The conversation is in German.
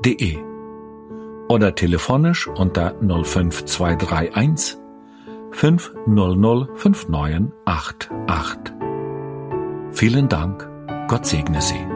oder telefonisch unter 05231 500 5988. Vielen Dank, Gott segne Sie.